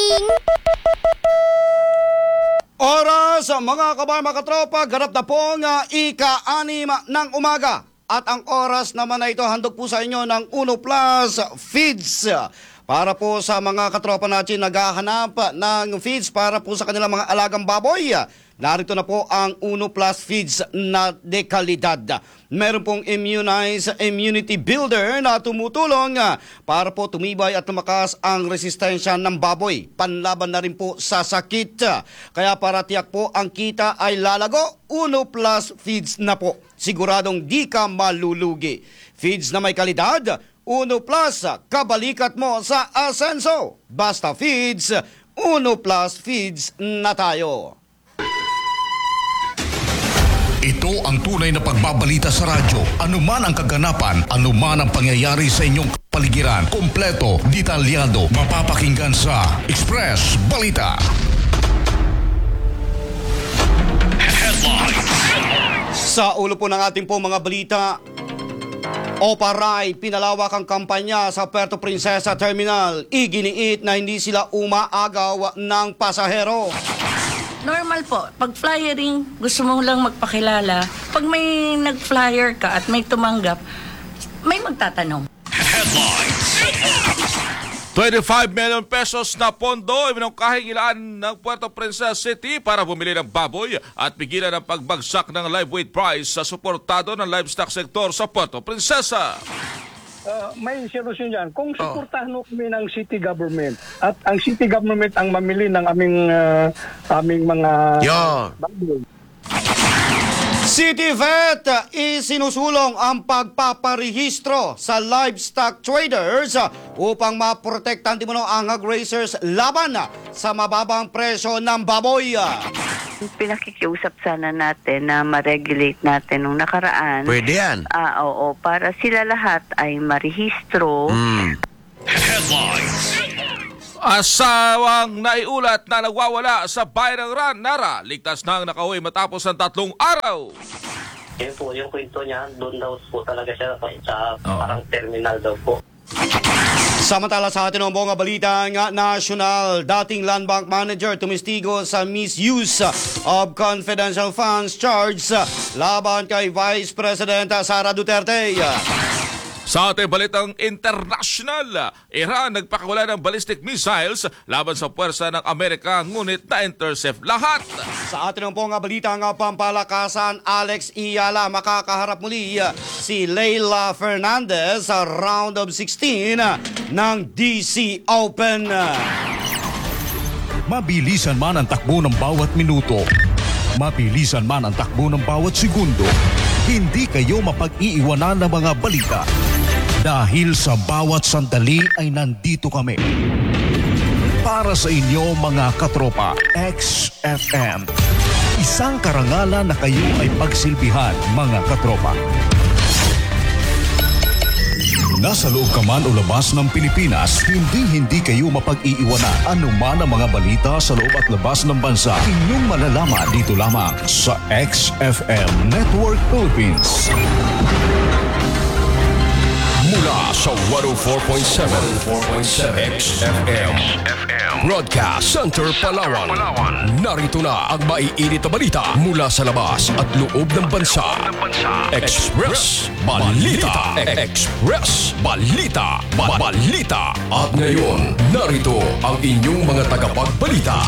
morning! Oras, mga kabayan, mga katropa, ganap na pong ika-6 ng umaga. At ang oras naman na ito, handog po sa inyo ng Uno Plus Feeds. Para po sa mga katropa natin naghahanap ng feeds para po sa kanilang mga alagang baboy. Narito na po ang Uno Plus Feeds na dekalidad. Meron pong immunity builder na tumutulong para po tumibay at tumakas ang resistensya ng baboy. Panlaban na rin po sa sakit. Kaya para tiyak po ang kita ay lalago, Uno Plus Feeds na po. Siguradong di ka malulugi. Feeds na may kalidad, Uno Plus, kabalikat mo sa asenso. Basta Feeds, Uno Plus Feeds na tayo. Ito ang tunay na pagbabalita sa radyo. Anuman ang kaganapan, anuman ang pangyayari sa inyong paligiran. Kompleto, detalyado, mapapakinggan sa Express Balita. Sa ulo po ng ating po mga balita, Oparay, pinalawak ang kampanya sa Puerto Princesa Terminal. Iginiit na hindi sila umaagaw ng pasahero. Normal po. Pag flyering, gusto mo lang magpakilala. Pag may nag-flyer ka at may tumanggap, may magtatanong. 25 million pesos na pondo ibinungkahing ilaan ng Puerto Princesa City para bumili ng baboy at pigilan ang pagbagsak ng live weight price sa suportado ng livestock sector sa Puerto Princesa. May solusyon yan. Kung suportahan kami ng city government at ang city government ang mamili ng aming mga baboy. City Vet isinusulong ang pagpaparehistro sa livestock traders upang maprotektan ang hog raisers laban sa mababang presyo ng baboy. Pinakikiusap sana natin na ma-regulate natin nung nakaraan. Pwede yan. Oo, para sila lahat ay marehistro. Asawang naiulat na nagwawala sa bayan ng Nara. Ligtas nang nakauwi matapos ng 3 araw. Yun po, yung kwento niya, doon daw po talaga siya sa parang terminal daw po. Samantala sa atin ang buong balita nga national, dating Land Bank Manager tumistigo sa misuse of confidential funds charged laban kay Vice President Sara Duterte. Sa ating balitang international, Iran nagpakawala ng ballistic missiles laban sa puwersa ng Amerika ngunit na-intercept lahat. Sa atin ang pong balita nga pampalakasan, Alex Iyala makakaharap muli si Leila Fernandez sa round of 16 ng DC Open. Mabilisan man ang takbo ng bawat minuto, mabilisan man ang takbo ng bawat segundo, hindi kayo mapag-iiwanan ng mga balita. Dahil sa bawat sandali ay nandito kami. Para sa inyo mga katropa, XFM. Isang karangalan na kayo ay pagsilbihan mga katropa. Nasa loob ka man o labas ng Pilipinas, hindi kayo mapag-iiwanan. Anuman ang mga balita sa loob at labas ng bansa, inyong malalaman dito lamang sa XFM Network Philippines. Mula sa 104.7 XFM Broadcast Center Palawan. Narito na ang maiinit na balita mula sa labas at loob ng bansa. Express Balita. Express Balita. Balita. At ngayon, narito ang inyong mga tagapagbalita.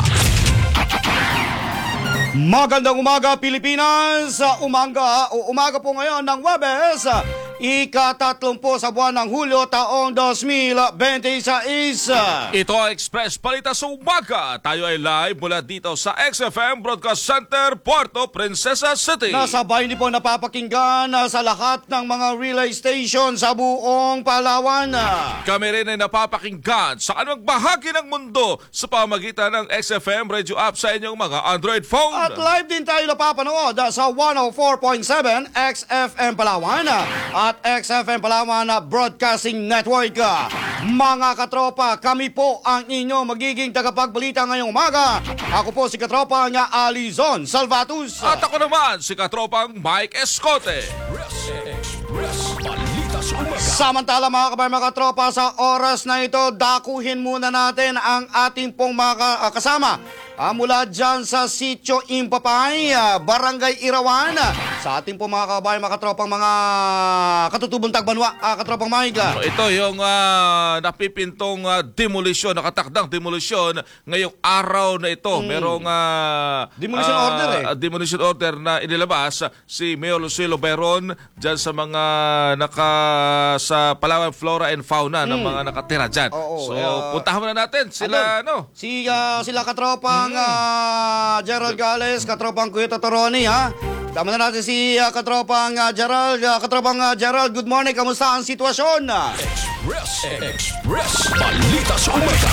Magandang umaga Pilipinas! Umaga po ngayon ng Webes, ika-30 sa buwan ng Hulyo taong 2026. Ito ang Express Balita sa umaga. Tayo ay live mula dito sa XFM Broadcast Center, Puerto Princesa City. Nasabay niyo po napapakinggan sa lahat ng mga relay station sa buong Palawan. Kami rin ay napapakinggan sa anumang bahagi ng mundo sa pamagitan ng XFM Radio app sa inyong mga Android phone. At live din tayo napapanood sa 104.7 XFM Palawan at XFM Palawan Broadcasting Network. Mga katropa, kami po ang inyo magiging tagapagbalita ngayong umaga. Ako po si katropa niya Alizon Salvatus. At ako naman si katropang Mike Escote. Samantala mga kabayan, mga katropa, sa oras na ito, dakuhin muna natin ang ating pong mga kasama mula dyan sa Sitio Impapay, Barangay Irawan, sa ating pong mga kabayan, mga katropang mga katutubong tagbanwa, katropang Mike. Ito yung napipintong demolisyon, nakatakdang demolisyon ngayong araw na ito. Merong Demolition order demolition order na inilabas si Mayor Lucilo Beron dyan sa mga sa Palawan Flora and Fauna ng mga nakatira dyan. Oo, so, puntahan muna natin sila, Sila katropang Gerald Gales, katropang Kuya Totoroni, ha? Tama na natin si katropang Gerald. Katropang Gerald, good morning. Kamusta ang sitwasyon? Express Balita sa Umaga.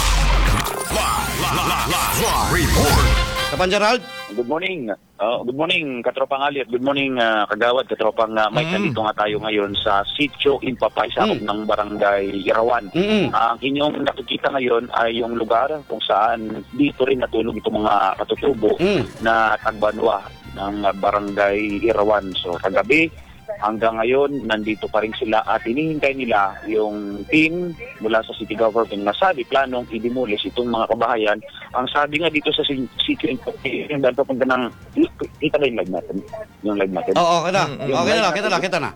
Report. Kapang Gerald? Good morning. Good morning, Katropang Ali, at good morning, Kagawad, Katropang Mike. Nandito nga tayo ngayon sa Sitio Impapay, sakop ng Barangay Irawan. Ang inyong nakikita ngayon ay yung lugar kung saan dito rin natulog itong mga katutubo na tagbanwa ng Barangay Irawan. So, kagabi, hanggang ngayon, nandito pa rin sila at hinihintay nila yung team mula sa city government na sabi planong i-demolish itong mga kabahayan. Ang sabi nga dito sa Sitio Impapay, yung daan papunta ng... Kita ba yung live natin? Yung live natin? Oo, kita na.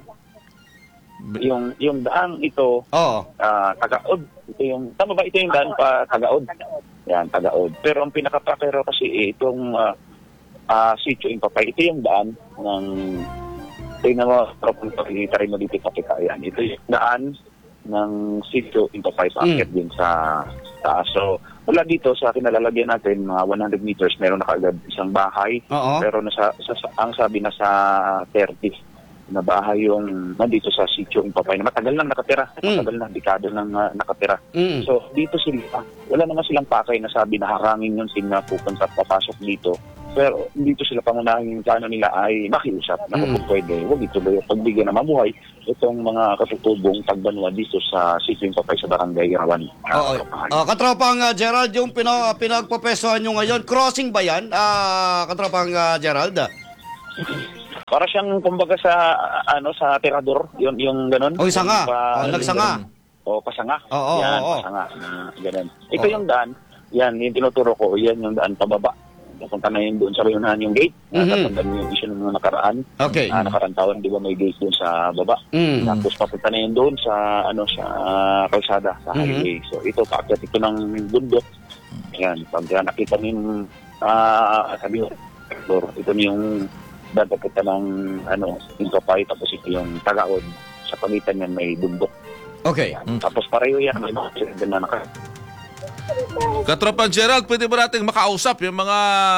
Yung daan ito, Tagaod. Ito yung, tama ba ito yung daan pa Tagaod? Yan, Tagaod. Pero ang pinakapakero kasi itong Sitio Impapay, ito yung daan ng... Tingnan mo, pakikita rin mo dito pakita. Yan. Ito yung daan ng Sitio Impapay packet din sa taas. So, wala dito sa kinalalagyan natin, mga 100 meters, meron na kaagad isang bahay. Pero ang sabi na sa 30 na bahay yung nandito sa Sitio Impapay na matagal nang nakatira. Matagal na, dekada nang nakatira. So, dito sila, wala naman silang pakay na sabi na harangin yung sila pupunta at papasok dito. Pero dito sila pangunahing yung plano nila ay makiusap na kung pwede, huwag ituloy at pagbigyan na mabuhay itong mga katutubong tagbanwa dito sa Sitio Impapay sa Barangay Irawan. Katropang Gerald, yung pinagpopesohan nyo ngayon, crossing ba yan, katropang Gerald? Para siyang kumbaga sa sa tirador, yung ganun. O sanga, nagsanga. O pasanga. Pasanga. Ganun. Ito Oo. yung daan. Yan, yung tinuturo ko, yan yung daan pababa. Napunta na yun doon sa bayunahan yung gate. Natandaan yung issue ng mga nakaraan. Okay. Nakarantawan, di ba may gate doon sa baba. Tapos papunta na yun doon sa sa kalsada, sa highway. So ito, paakyat ito ng bundok. Yan, pag nakita mo yung sabi ko, ito yung dadapita ng Impapay, tapos ito yung Tagaod. Sa pagitan yan may bundok. Okay. Yan. Tapos pareho yan, may mga sila na Katropang Gerald, pwede ba nating makausap yung mga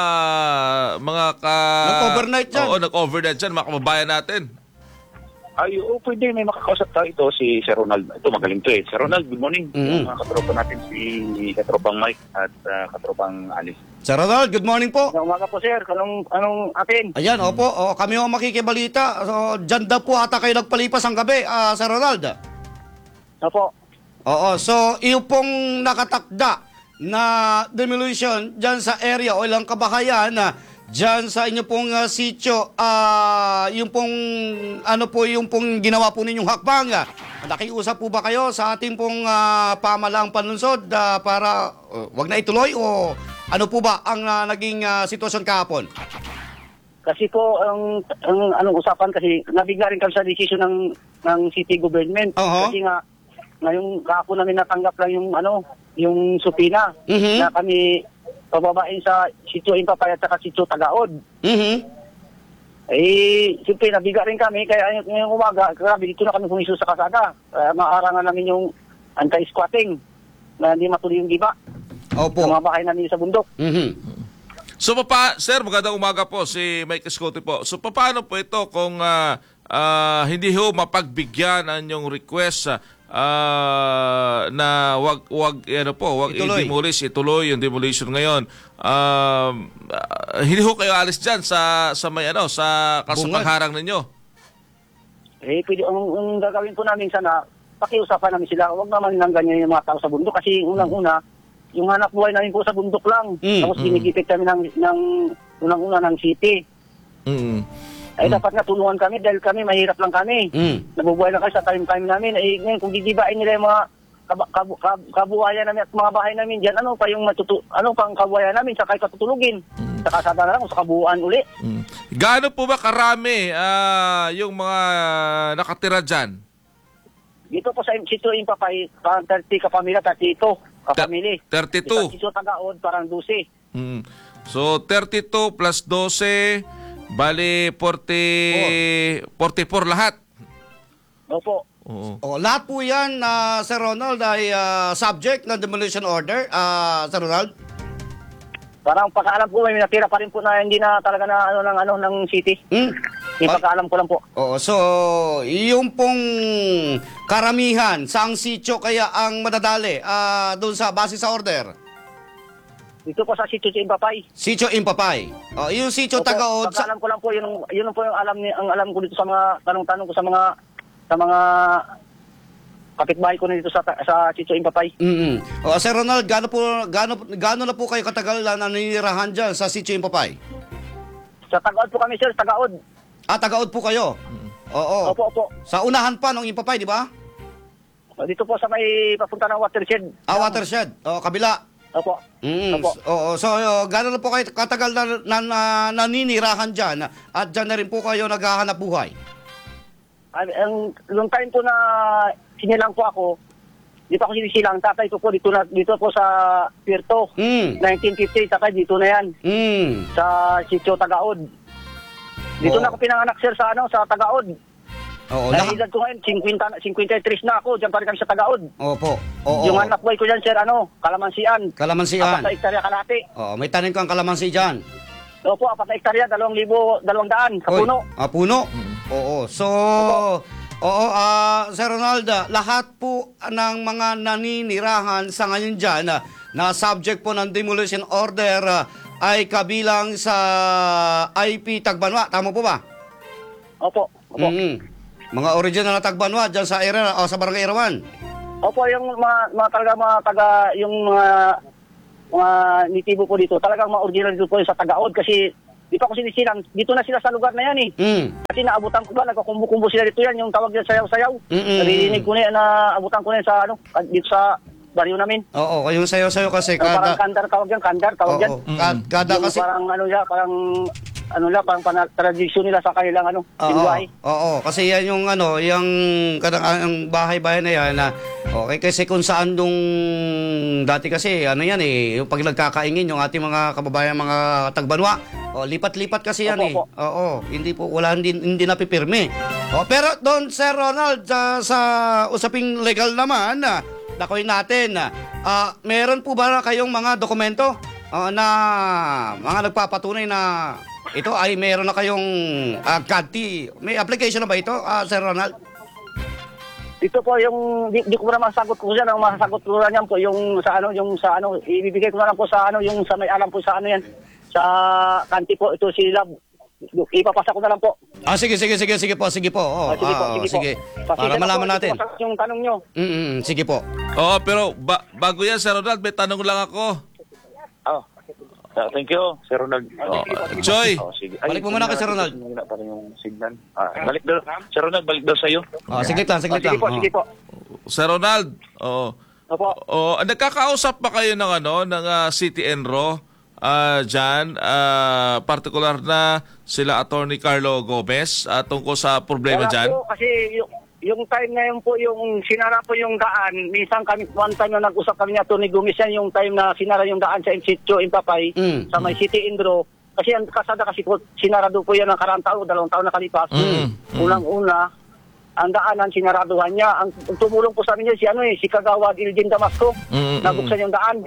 nag-overnight dyan? Oo, nag-overnight dyan, mga kababayan natin. Ay, pwede. May makakausap tayo ito, si Sir Ronald. Ito, magaling to eh. Sir Ronald, good morning. Mga katropa natin, si Katropang Mike at Katropang Alice. Sir Ronald, good morning po. Umaga po, sir. Anong atin? Ayan, opo. Kami ho makikibalita. So, dyan daw po ata kayo nagpalipas ang gabi, Sir Ronald. Opo. Oo, so yung pong nakatakda na demolition dyan sa area o ilang kabahayan dyan sa inyo pong sitio, yung pong yung pong ginawa po ninyong hakbang. Nakiusap po ba kayo sa ating pong pamalaang panunsod para wag na ituloy o ano po ba ang naging sitwasyon kahapon? Kasi po, anong usapan kasi nabigla rin kami sa decision ng city government. Kasi nga, ngayong kahapon namin natanggap lang yung supina na kami pababain sa Sitio Impapay at saka Sitio Tagaod. Siyempre nabiga rin kami kaya ngayong umaga, grabe dito na kami humiso sa kasada. Maarangan namin yung anti-squatting na hindi matuloy yung giba. Opo. Sa mga bahay namin sa bundok. So, Sir, magandang umaga po, si Mike Escote po. So, paano po ito kung hindi ho mapagbigyan ang inyong request na wag i-demolish, ituloy yung demolition ngayon. Hindi ho kayo alis diyan sa may sa kasupangharang ninyo. Pwede ang gagawin po namin sana, pakiusapan namin sila. Huwag naman nang ganyan yung mga tao sa bundok kasi unang-una, yung hanap buhay namin po sa bundok lang. Tapos ginigipit kami ng unang-una ng city. Ay dapat nga tulungan kami dahil kami mahirap lang kami. Nabubuhay lang kami sa time namin. Ay ngayon kung gigibain nila yung mga kabuhayan namin at mga bahay namin diyan, ano pa yung ano pang kabuhayan namin sa kahit patutulugin. Sa kasada na lang sa kabuuan uli. Gaano po ba karami yung mga nakatira diyan? Dito po sa Sitio Impapay, parang 30 kapamilya, 32 kapamilya. 32. Sa Sitio Tagaod, parang 12. So, 32 plus 12, bali 44 lahat. Opo. Oo. Lahat po yan, Sir Ronald, ay subject ng demolition order, Sir Ronald? Parang pagkaalam ko, may natira pa rin po na hindi na talaga na ng city. Yung pagkaalam ko lang po. Oo, so yung pong karamihan, saang sitio kaya ang madadali doon sa base sa order? Dito po sa Sitio Impapay. Sitio Impapay. Yung Sitio Tagaod. Pagkaalam ko lang po, yun po yung alam ko dito sa mga tanong-tanong ko sa mga kapitbahay ko na dito sa Sitio Impapay. Sir Ronald, gaano na po kayo katagal na naninirahan dyan sa Sitio Impapay? Sa Tagaod po kami, sir, Tagaod. Tagaod po kayo? Oo. Opo. Sa unahan pa ng Impapay, di ba? Dito po sa may papunta ng watershed. Watershed. Kabila. Opo. Opo. So, gaano na po kayo katagal na naninirahan dyan at dyan na rin po kayo naghahanap buhay? Long time po na sinilang po ako, dito ako sinisilang, tatay ko po dito po sa Puerto. 1950, tatay dito na yan. Sa Sitio Tagaod. Dito na ako pinanganak, sir, sa Tagaod. Edad ko ngayon, 53 na ako, dyan pa rin kami sa Tagaod. Opo. Yung anak boy ko dyan, sir, Kalamansian. 4 na hektarya kalahati. May tanim kang kalamansi dyan. Opo, 4 na hektarya, 2,200 sa puno. Puno? Oo. So, Sir Ronald, lahat po ng mga naninirahan sa ngayon dyan na subject po ng demolition order ay kabilang sa IP Tagbanwa. Tama po ba? Opo. Mga original na Tagbanwa dyan sa area o sa Barangay Irawan. Opo, yung mga taga yung mga nitibo po dito. Talagang mga original dito po sa Tagaod kasi di pa ko sinisilang. Dito na sila sa lugar na yan Kasi naabutan ko ba, nagkakumbu-kumbu sila dito yan, yung tawag yan sayaw-sayaw. Naririnig ko na yan, naabutan ko na yan sa dito sa baryo namin. Oo, yung sayaw-sayaw kasi parang kandar tawag yan, Kada kasi parang tradisyon nila sa kanilang sinuhay. Oo, kasi yan yung yung kadang bahay-bahay na yan kasi kung saan nung dati kasi yan yung pag nagkakaingin yung ating mga kababayan mga Tagbanwa. Lipat-lipat kasi yan hindi napipirme. Pero doon, Sir Ronald, sa usaping legal naman, dakoy natin, meron po ba kayong mga dokumento na mga nagpapatunay na ito ay meron na kayong CADTI? May application na ba ito, Sir Ronald? Ito po yung di ko na masasagot ko yan. Ang masasagot ko na yan po yung sa ibibigay ko na lang po sa yung sa may alam po sa yan. Sa kanti po ito si Lab. Ipapasa ko na lang po. Sige po. Sige. Para malaman natin. Yung tanong nyo. Sige po. Pero bago yan, Sir Ronald, may tanong lang ako. Thank you, Sir Ronald. Joy. Balik mo muna kay Sir Ronald. Parang yung signal. Balik daw. Sir Ronald, balik daw sa'yo. Saglit lang. Sige po. Sir Ronald. Opo. Nagkakausap ba kayo ng City Enro dyan? Particular na sila Attorney Carlo Gomez tungkol sa problema dyan? Po, kasi yung time na yun po, yung sinara po yung daan, minsan kami, one time na nag-usap kami ni Atty. Gomez yan, yung time na sinara yung daan sa Sitio Impapay, sa may City Indro. Kasi ang kasada kasi po, sinarado po yan ng karang taon, 2 taon nakalipas. Unang-una, ang daanan, sinaraduhan niya. Ang tumulong po sa amin niya, si Kagawad Iljin Damasco, nabuksan yung daan.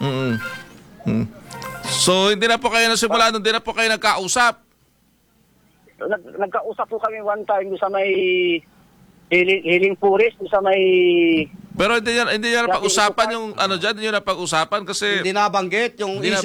So, hindi na po kayo nasimula, hindi na po kayo nagkausap? Nagkausap po kami one time sa may Hiling Puris, sa may... Pero hindi niya napag-usapan yung dyan, hindi niya napag-usapan kasi... Hindi nabanggit yung